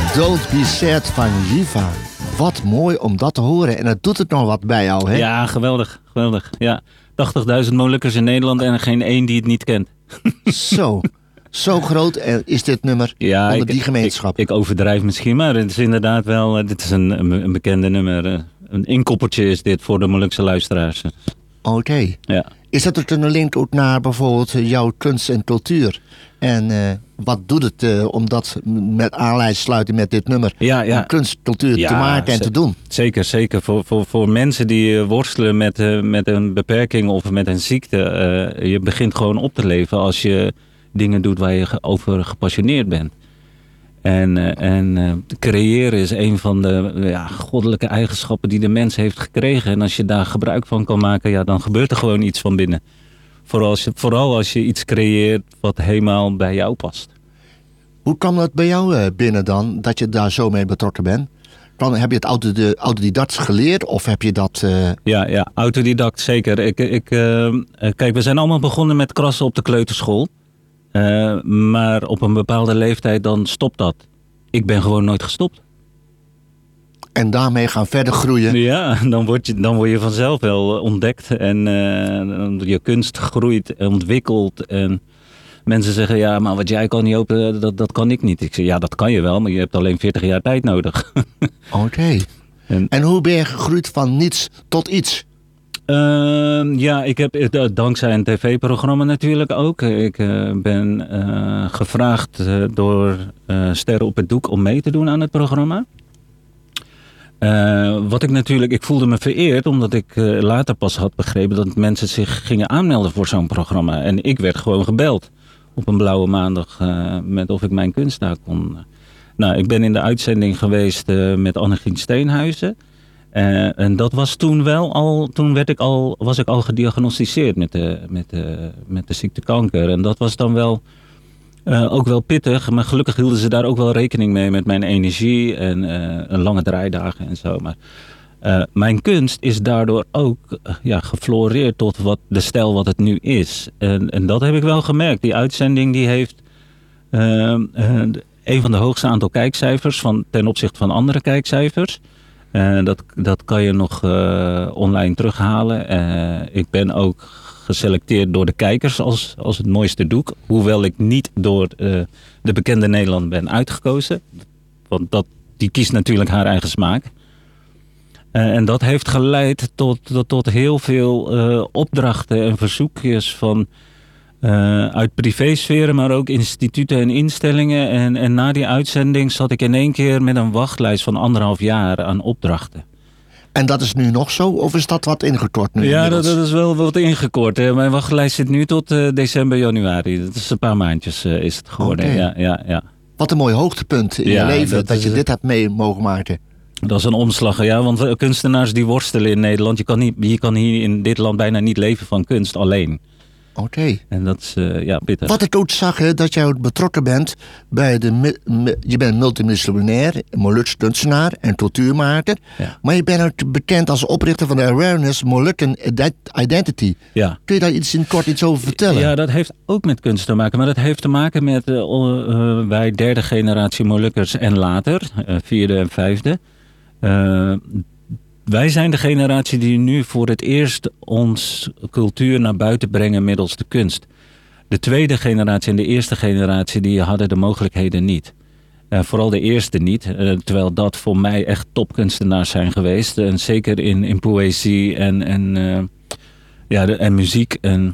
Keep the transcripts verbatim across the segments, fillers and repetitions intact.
Don't Be Sad van Jiva. Wat mooi om dat te horen. En het doet het nog wat bij jou, hè? Ja, geweldig. geweldig. Ja. tachtigduizend Molukkers in Nederland en er geen één die het niet kent. Zo. Zo groot is dit nummer ja, onder ik, die gemeenschap. Ik, ik overdrijf misschien, maar het is inderdaad wel... Dit is een, een bekende nummer. Een inkoppertje is dit voor de Molukse luisteraars. Oké. Okay. Ja. Is dat ook een link ook naar bijvoorbeeld jouw kunst en cultuur? En uh, wat doet het uh, om dat met aanleiding te sluiten met dit nummer? Ja, ja. Om kunst, cultuur ja, te maken en z- te doen? Zeker, zeker. Voor, voor, voor mensen die uh, worstelen met, uh, met een beperking of met een ziekte. Uh, je begint gewoon op te leven als je dingen doet waar je over gepassioneerd bent. En, uh, en uh, creëren is een van de uh, ja, goddelijke eigenschappen die de mens heeft gekregen. En als je daar gebruik van kan maken, ja, dan gebeurt er gewoon iets van binnen. Vooral als je, vooral als je iets creëert wat helemaal bij jou past. Hoe kwam dat bij jou uh, binnen dan, dat je daar zo mee betrokken bent? Dan, heb je het auto, autodidact geleerd of heb je dat... Uh... Ja, ja, autodidact zeker. Ik, ik, uh, kijk, we zijn allemaal begonnen met krassen op de kleuterschool. Uh, maar op een bepaalde leeftijd dan stopt dat. Ik ben gewoon nooit gestopt. En daarmee gaan verder groeien. Ja, dan word je, dan word je vanzelf wel ontdekt. En uh, je kunst groeit en ontwikkelt. En mensen zeggen, ja, maar wat jij kan niet open, dat, dat kan ik niet. Ik zeg, ja, dat kan je wel, maar je hebt alleen veertig jaar tijd nodig. Oké. Okay. En, en hoe ben je gegroeid van niets tot iets? Uh, ja, ik heb uh, dankzij een tv-programma natuurlijk ook. Ik uh, ben uh, gevraagd uh, door uh, Sterren op het Doek om mee te doen aan het programma. Uh, wat ik natuurlijk, ik voelde me vereerd omdat ik uh, later pas had begrepen dat mensen zich gingen aanmelden voor zo'n programma. En ik werd gewoon gebeld op een blauwe maandag uh, met of ik mijn kunst daar kon. Nou, ik ben in de uitzending geweest uh, met Annegien Steenhuizen. Uh, en dat was toen wel al, toen werd ik al, was ik al gediagnosticeerd met de, met de, met de ziekte kanker. En dat was dan wel uh, ook wel pittig. Maar gelukkig hielden ze daar ook wel rekening mee met mijn energie en uh, een lange draaidagen en zo. Maar uh, mijn kunst is daardoor ook uh, ja, gefloreerd tot wat, de stijl wat het nu is. En, en dat heb ik wel gemerkt. Die uitzending die heeft uh, uh, een van de hoogste aantal kijkcijfers van, ten opzichte van andere kijkcijfers. Uh, dat, dat kan je nog uh, online terughalen. Uh, ik ben ook geselecteerd door de kijkers als, als het mooiste doek. Hoewel ik niet door uh, de bekende Nederland ben uitgekozen. Want dat, die kiest natuurlijk haar eigen smaak. Uh, en dat heeft geleid tot, tot, tot heel veel uh, opdrachten en verzoekjes van... Uh, uit privésferen, maar ook instituten en instellingen. En, en na die uitzending zat ik in één keer met een wachtlijst van anderhalf jaar aan opdrachten. En dat is nu nog zo? Of is dat wat ingekort nu? Ja, dat, dat is wel wat ingekort. Hè. Mijn wachtlijst zit nu tot uh, december, januari. Dat is een paar maandjes uh, is het geworden. Okay. Ja, ja, ja. Wat een mooi hoogtepunt in ja, je leven, dat, dat je is, dit hebt mee mogen maken. Dat is een omslag, ja. Want kunstenaars die worstelen in Nederland. Je kan, niet, je kan hier in dit land bijna niet leven van kunst alleen. Oké. Okay. En dat is, uh, ja, pittig. Wat ik ook zag, hè, dat jij ook betrokken bent bij de... Me, je bent multimiljonair, Moluks kunstenaar en cultuurmaker. Ja. Maar je bent ook bekend als oprichter van de Awareness Molukken Identity. Ja. Kun je daar iets in kort iets over vertellen? Ja, dat heeft ook met kunst te maken. Maar dat heeft te maken met uh, uh, wij derde generatie Molukkers en later, uh, vierde en vijfde... Uh, Wij zijn de generatie die nu voor het eerst ons cultuur naar buiten brengen middels de kunst. De tweede generatie en de eerste generatie die hadden de mogelijkheden niet. Uh, vooral de eerste niet, uh, terwijl dat voor mij echt topkunstenaars zijn geweest. En zeker in, in poëzie en, en, uh, ja, de, en muziek. En,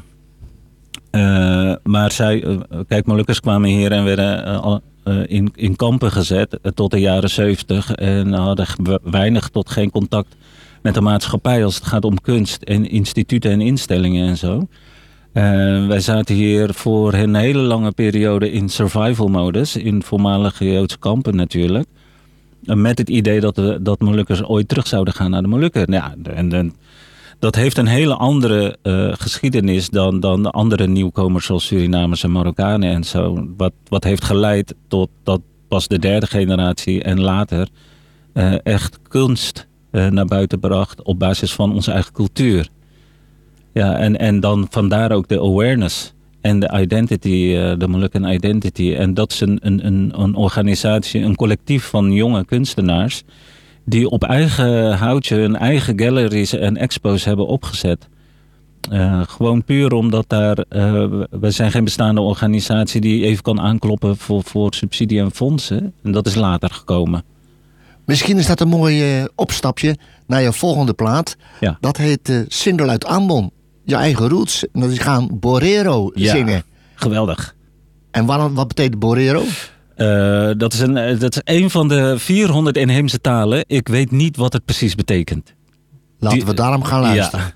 uh, maar zij, uh, kijk, Molukkers kwamen hier en werden uh, uh, in, in kampen gezet uh, tot de jaren zeventig. En hadden weinig tot geen contact met de maatschappij als het gaat om kunst en instituten en instellingen en zo. Uh, wij zaten hier voor een hele lange periode in survival modus, in voormalige Joodse kampen natuurlijk. Uh, met het idee dat, we, dat Molukkers ooit terug zouden gaan naar de Molukken. Ja, en, en, dat heeft een hele andere uh, geschiedenis dan, dan de andere nieuwkomers zoals Surinamers en Marokkanen en zo. Wat, wat heeft geleid tot dat pas de derde generatie en later uh, echt kunst uh, naar buiten bracht op basis van onze eigen cultuur. Ja, en, en dan vandaar ook de awareness. En de Identity, uh, de Moluccan Identity. En dat is een, een, een, een organisatie, een collectief van jonge kunstenaars die op eigen houtje hun eigen galleries en expos hebben opgezet. Uh, gewoon puur omdat daar, uh, we zijn geen bestaande organisatie die even kan aankloppen voor, voor subsidie en fondsen. En dat is later gekomen. Misschien is dat een mooi uh, opstapje naar je volgende plaat. Ja. Dat heet uh, Sindel uit Ambon. Je eigen roots. En dat is gaan Borero ja, zingen. Geweldig. En wat, wat betekent Borero? Uh, dat, is een, dat is een van de vierhonderd inheemse talen. Ik weet niet wat het precies betekent. Laten Die, we daarom gaan luisteren. Ja.